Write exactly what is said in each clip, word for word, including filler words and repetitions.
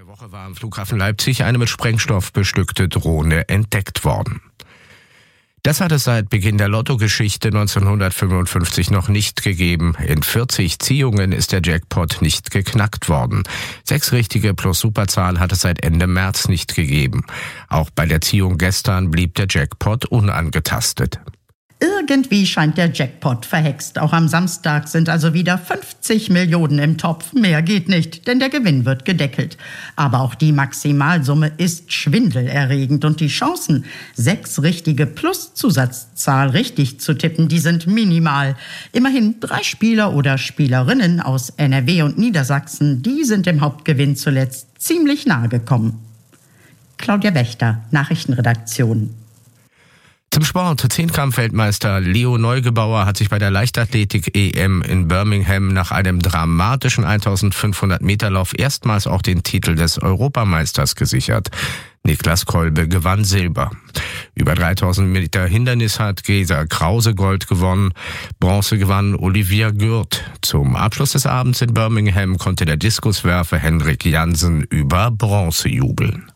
Woche war am Flughafen Leipzig eine mit Sprengstoff bestückte Drohne entdeckt worden. Das hat es seit Beginn der Lottogeschichte neunzehnhundertfünfundfünfzig noch nicht gegeben. In vierzig Ziehungen ist der Jackpot nicht geknackt worden. Sechs richtige plus Superzahl hat es seit Ende März nicht gegeben. Auch bei der Ziehung gestern blieb der Jackpot unangetastet. Irgendwie scheint der Jackpot verhext. Auch am Samstag sind also wieder fünfzig Millionen im Topf. Mehr geht nicht, denn der Gewinn wird gedeckelt. Aber auch die Maximalsumme ist schwindelerregend und die Chancen, sechs richtige plus Zusatzzahl richtig zu tippen, die sind minimal. Immerhin drei Spieler oder Spielerinnen aus N R W und Niedersachsen, die sind dem Hauptgewinn zuletzt ziemlich nahe gekommen. Claudia Wächter, Nachrichtenredaktion. Zum Sport. Zehnkampf-Weltmeister Leo Neugebauer hat sich bei der Leichtathletik-E M in Birmingham nach einem dramatischen eintausendfünfhundert Meter Lauf erstmals auch den Titel des Europameisters gesichert. Niklas Kolbe gewann Silber. Über dreitausend Meter Hindernis hat Gesa Krause Gold gewonnen. Bronze gewann Olivia Gürt. Zum Abschluss des Abends in Birmingham konnte der Diskuswerfer Henrik Jansen über Bronze jubeln.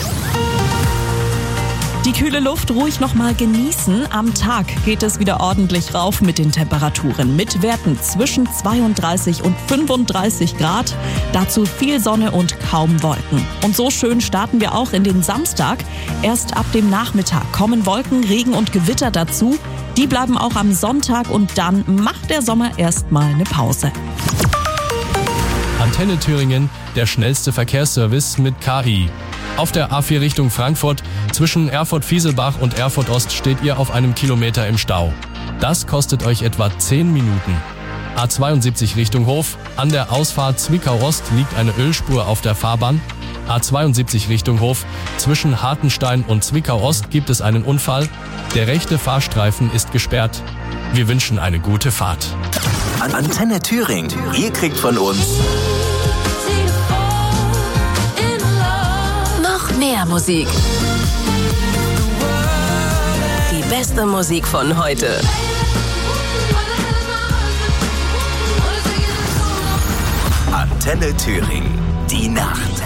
Die kühle Luft ruhig noch mal genießen. Am Tag geht es wieder ordentlich rauf mit den Temperaturen. Mit Werten zwischen zweiunddreißig und fünfunddreißig Grad. Dazu viel Sonne und kaum Wolken. Und so schön starten wir auch in den Samstag. Erst ab dem Nachmittag kommen Wolken, Regen und Gewitter dazu. Die bleiben auch am Sonntag und dann macht der Sommer erstmal eine Pause. Antenne Thüringen, der schnellste Verkehrsservice mit K I. Auf der A vier Richtung Frankfurt, zwischen Erfurt-Fieselbach und Erfurt-Ost steht ihr auf einem Kilometer im Stau. Das kostet euch etwa zehn Minuten. A zweiundsiebzig Richtung Hof, an der Ausfahrt Zwickau-Ost liegt eine Ölspur auf der Fahrbahn. A zweiundsiebzig Richtung Hof, zwischen Hartenstein und Zwickau-Ost gibt es einen Unfall. Der rechte Fahrstreifen ist gesperrt. Wir wünschen eine gute Fahrt. Antenne Thüringen, ihr kriegt von uns mehr Musik. Die beste Musik von heute. Antenne Thüringen, die Nacht.